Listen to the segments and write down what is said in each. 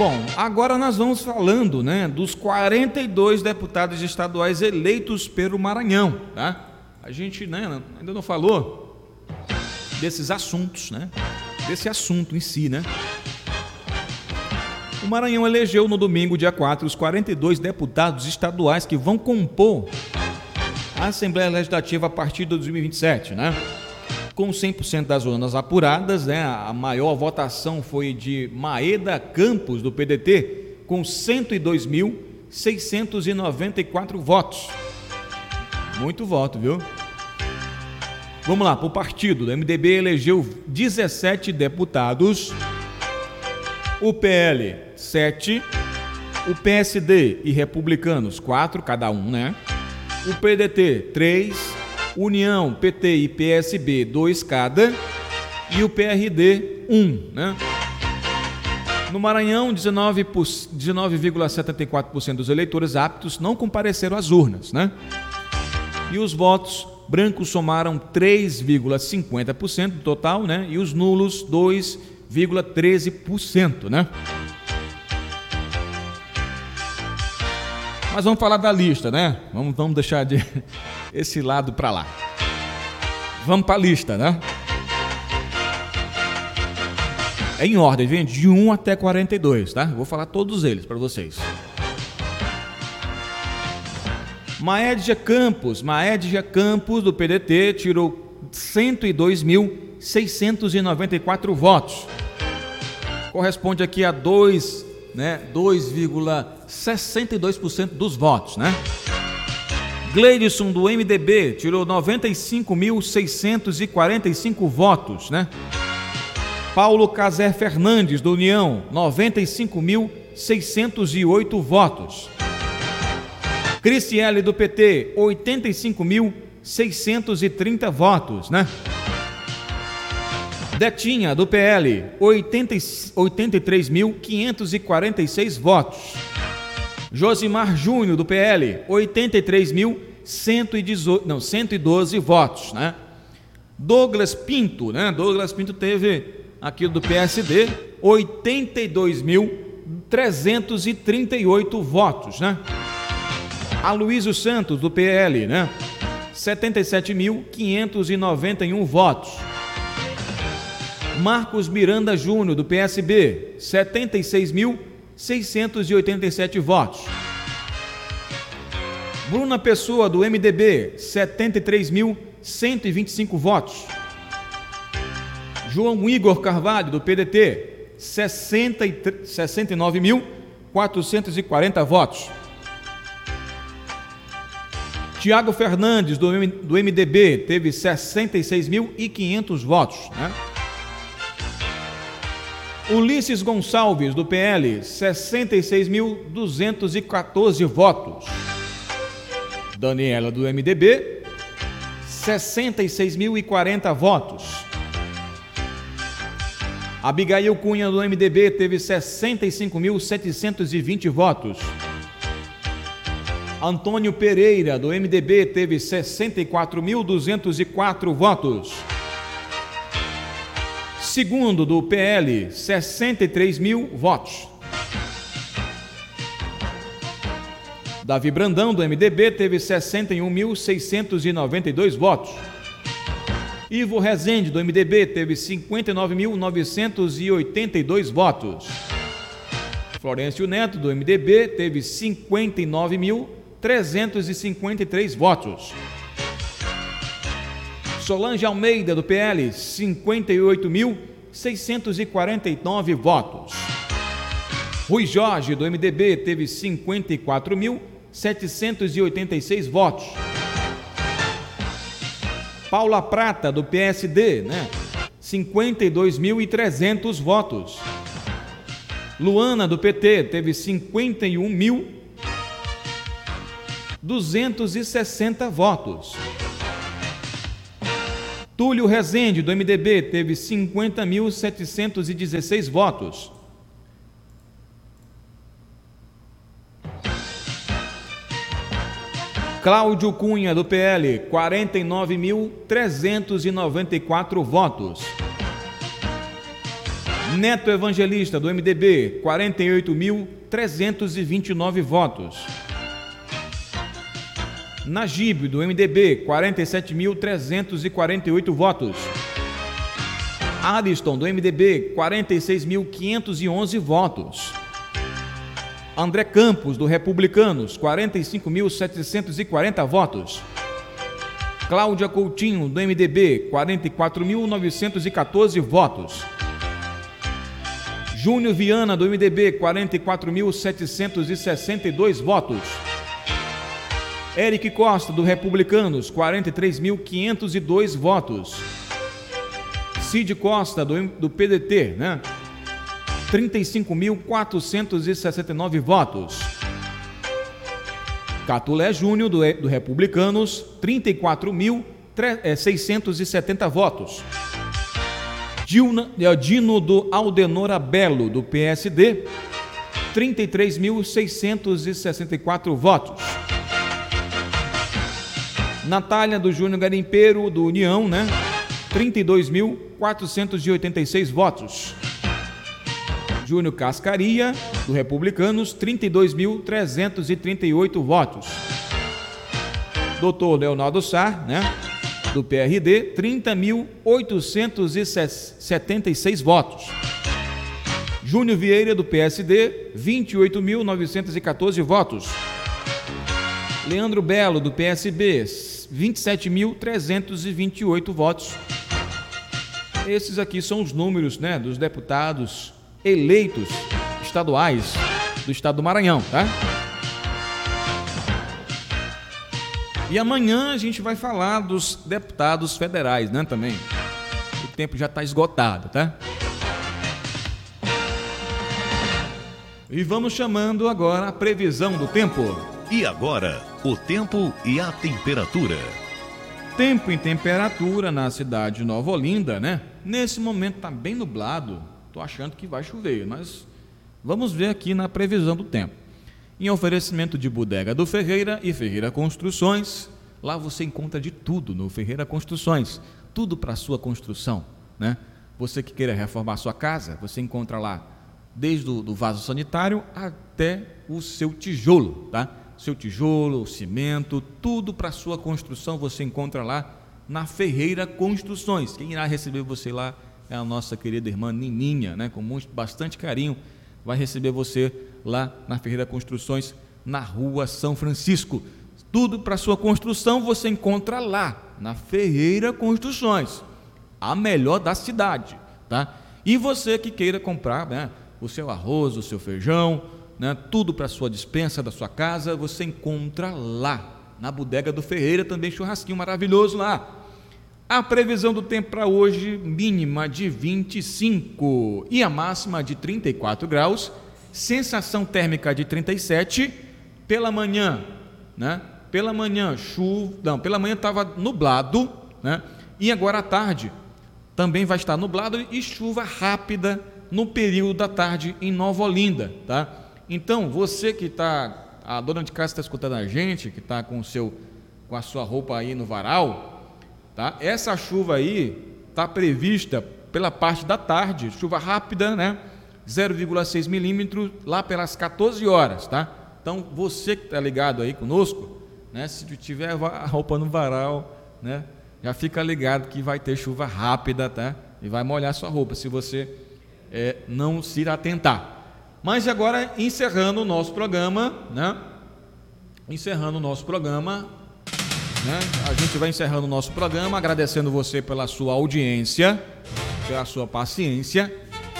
Bom, agora nós vamos falando, né, dos 42 deputados estaduais eleitos pelo Maranhão, tá? A gente, né, ainda não falou desses assuntos, né? Desse assunto em si, né? O Maranhão elegeu no domingo, dia 4, os 42 deputados estaduais que vão compor a Assembleia Legislativa a partir de 2027, né? Com 100% das urnas apuradas, né? A maior votação foi de Maeda Campos, do PDT, com 102.694 votos. Muito voto, viu? Vamos lá, para o partido. O MDB elegeu 17 deputados, o PL 7, o PSD e Republicanos 4, cada um, né? O PDT 3, União, PT e PSB 2 cada e o PRD 1, né? No Maranhão, 19,74% dos eleitores aptos não compareceram às urnas, né? E os votos brancos somaram 3,50% do total, né? E os nulos 2,13%, né? Mas vamos falar da lista, né? Vamos deixar esse lado para lá. Vamos para a lista, né? É em ordem, vem de 1 até 42, tá? Vou falar todos eles para vocês. Maédia Campos, do PDT, tirou 102.694 votos. Corresponde aqui a 2,62% dos votos, né? Gleidson, do MDB, tirou 95.645 votos, né? Paulo Casé Fernandes, do União, 95.608 votos. Cristiele, do PT, 85.630 votos, né? Detinha, do PL, 83.546 votos. Josimar Júnior, do PL, 83.112 votos, né? Douglas Pinto, né? Douglas Pinto teve, aqui do PSD, 82.338 votos, né? Aloysio Santos, do PL, né? 77.591 votos. Marcos Miranda Júnior, do PSB, 76.687 votos. Bruna Pessoa, do MDB, 73.125 votos. João Igor Carvalho, do PDT, 69.440 votos. Tiago Fernandes, do MDB, teve 66.500 votos, né? Ulisses Gonçalves, do PL, 66.214 votos. Daniela, do MDB, 66.040 votos. Abigail Cunha, do MDB, teve 65.720 votos. Antônio Pereira, do MDB, teve 64.204 votos. Segundo, do PL, 63.000 votos. Davi Brandão, do MDB, teve 61.692 votos. Ivo Rezende, do MDB, teve 59.982 votos. Florencio Neto, do MDB, teve 59.353 votos. Solange Almeida, do PL, 58.649 votos. Rui Jorge, do MDB, teve 54.786 votos. Paula Prata, do PSD, né? 52.300 votos. Luana, do PT, teve 51.260 votos. Túlio Rezende, do MDB, teve 50.716 votos. Cláudio Cunha, do PL, 49.394 votos. Neto Evangelista, do MDB, 48.329 votos. Najib, do MDB, 47.348 votos. Ariston, do MDB, 46.511 votos. André Campos, do Republicanos, 45.740 votos. Cláudia Coutinho, do MDB, 44.914 votos. Júnior Viana, do MDB, 44.762 votos. Eric Costa, do Republicanos, 43.502 votos. Cid Costa, do PDT, 35.469 votos. Catulé Júnior, do Republicanos, 34.670 votos. Dino do Aldenora Belo, do PSD, 33.664 votos. Natália do Júnior Garimpeiro, do União, 32.486 votos. Júnior Cascaria, do Republicanos, 32.338 votos. Doutor Leonardo Sá, do PRD, 30.876 votos. Júnior Vieira, do PSD, 28.914 votos. Leandro Belo, do PSB, 27.328 votos. Esses aqui são os números, dos deputados eleitos estaduais do estado do Maranhão, tá? E amanhã a gente vai falar dos deputados federais, também. O tempo já está esgotado, tá? E vamos chamando agora a previsão do tempo. E agora, o tempo e a temperatura. Tempo e temperatura na cidade de Nova Olinda, Nesse momento está bem nublado. Estou achando que vai chover, mas vamos ver aqui na previsão do tempo. Em oferecimento de Bodega do Ferreira e Ferreira Construções, lá você encontra de tudo no Ferreira Construções, tudo para a sua construção, Você que queira reformar a sua casa, você encontra lá desde o vaso sanitário até o seu tijolo, tá? Seu tijolo, o cimento, tudo para a sua construção você encontra lá na Ferreira Construções. Quem irá receber você lá é a nossa querida irmã Nininha, com bastante carinho, vai receber você lá na Ferreira Construções, na Rua São Francisco. Tudo para sua construção você encontra lá, na Ferreira Construções, a melhor da cidade, tá? E você que queira comprar, o seu arroz, o seu feijão, tudo para sua despensa da sua casa, você encontra lá, na Bodega do Ferreira, também churrasquinho maravilhoso lá. A previsão do tempo para hoje, mínima de 25 e a máxima de 34 graus, sensação térmica de 37, pela manhã, Pela manhã, pela manhã estava nublado, E agora à tarde também vai estar nublado e chuva rápida no período da tarde em Nova Olinda, tá? Então, você que está, a dona de casa está escutando a gente, que está com a sua roupa aí no varal, tá? Essa chuva aí está prevista pela parte da tarde, chuva rápida, 0,6 milímetros lá pelas 14 horas, tá? Então, você que está ligado aí conosco, se tiver a roupa no varal, já fica ligado que vai ter chuva rápida, tá? E vai molhar sua roupa, se você não se atentar. Mas agora, encerrando o nosso programa, a gente vai encerrando o nosso programa, agradecendo você pela sua audiência, pela sua paciência,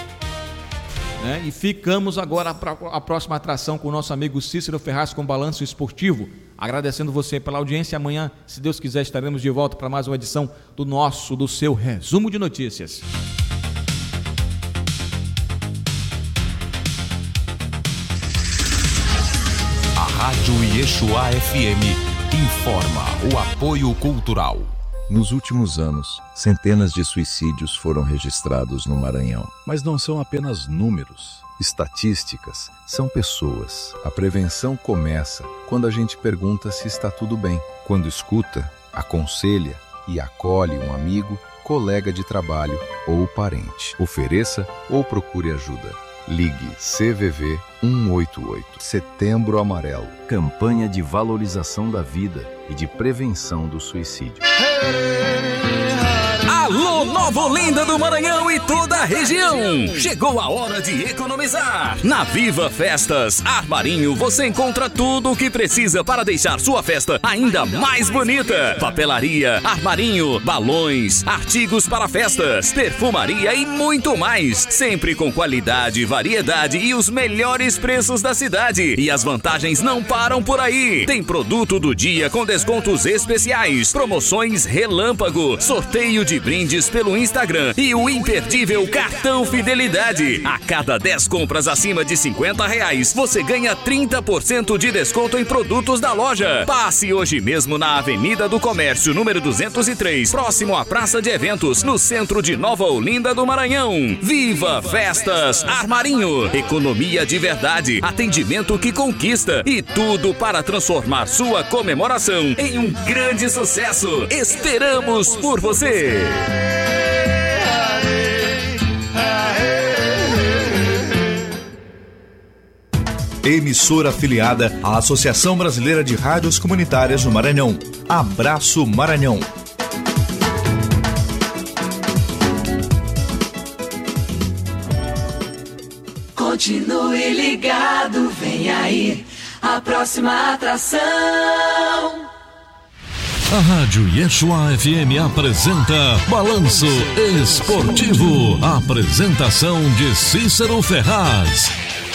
E ficamos agora para a próxima atração com o nosso amigo Cícero Ferraz com Balanço Esportivo. Agradecendo você pela audiência. Amanhã, se Deus quiser, estaremos de volta para mais uma edição do seu resumo de notícias. A Rádio Yeshua FM informa o apoio cultural. Nos últimos anos, centenas de suicídios foram registrados no Maranhão. Mas não são apenas números, estatísticas, são pessoas. A prevenção começa quando a gente pergunta se está tudo bem. Quando escuta, aconselha e acolhe um amigo colega de trabalho ou parente. Ofereça ou procure ajuda. Ligue CVV 188. Setembro Amarelo. Campanha de valorização da vida e de prevenção do suicídio. Alô, Nova Olinda do Maranhão e toda a região! Chegou a hora de economizar! Na Viva Festas Armarinho você encontra tudo o que precisa para deixar sua festa ainda mais bonita. Papelaria, armarinho, balões, artigos para festas, perfumaria e muito mais. Sempre com qualidade, variedade e os melhores preços da cidade. E as vantagens não param por aí. Tem produto do dia com descontos especiais, promoções relâmpago, sorteio de brindes pelo Instagram e o imperdível Cartão Fidelidade. A cada 10 compras acima de R$50, você ganha 30% de desconto em produtos da loja. Passe hoje mesmo na Avenida do Comércio, número 203, próximo à Praça de Eventos, no centro de Nova Olinda do Maranhão. Viva Festas Armarinho! Economia de verdade, atendimento que conquista e tudo para transformar sua comemoração em um grande sucesso. Esperamos por você! Emissora afiliada à Associação Brasileira de Rádios Comunitárias no Maranhão. Abraço Maranhão. Continue ligado, vem aí a próxima atração. A Rádio Yeshua FM apresenta Balanço Esportivo. Apresentação de Cícero Ferraz.